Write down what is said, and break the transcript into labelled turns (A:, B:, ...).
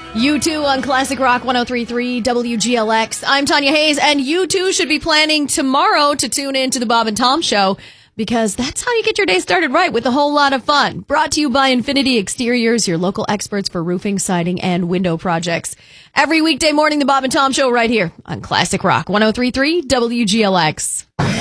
A: You too on Classic Rock 103.3 WGLX. I'm Tanya Hayes, and you too should be planning tomorrow to tune in to the Bob and Tom Show, because that's how you get your day started right with a whole lot of fun. Brought to you by Infinity Exteriors, your local experts for roofing, siding, and window projects. Every weekday morning, the Bob and Tom Show right here on Classic Rock 103.3 WGLX.